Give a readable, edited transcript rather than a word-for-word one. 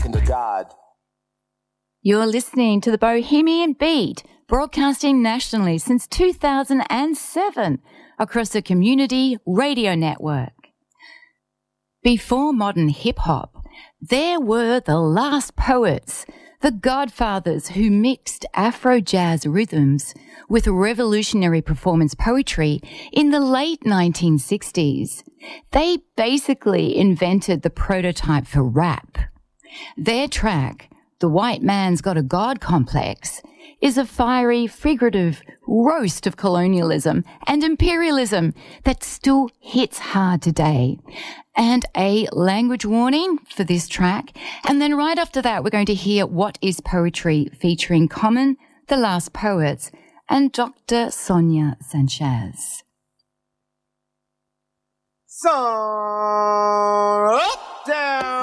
talking to God. You're listening to the Bohemian Beat, broadcasting nationally since 2007 across the Community Radio Network. Before modern hip-hop, there were the Last Poets, the godfathers who mixed Afro-jazz rhythms with revolutionary performance poetry in the late 1960s. They basically invented the prototype for rap. Their track, The White Man's Got a God Complex, is a fiery, figurative roast of colonialism and imperialism that still hits hard today. And a language warning for this track. And then right after that, we're going to hear What is Poetry featuring Common, The Last Poets, and Dr. Sonia Sanchez. Sun up, down.